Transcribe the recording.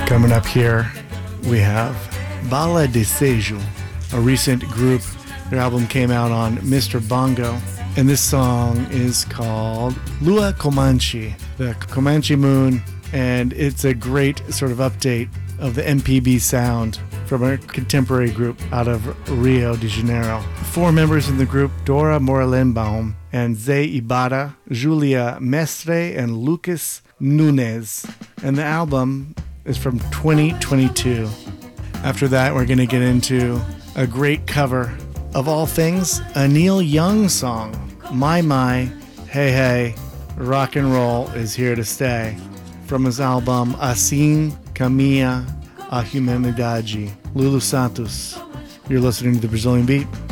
Coming up here, we have Bala Desejo, a recent group. Their album came out on Mr. Bongo, and this song is called Lua Comanche, the Comanche moon, and it's a great sort of update of the MPB sound from a contemporary group out of Rio de Janeiro. 4 members in the group: Dora Morelenbaum and Zé Ibarra, Julia Mestre, and Lucas Nunes. And the album is from 2022. After that, we're going to get into a great cover of all things, a Neil Young song. My, hey, hey, rock and roll is here to stay. From his album Assim Caminha a Humanidade. Lulu Santos. You're listening to The Brazilian Beat.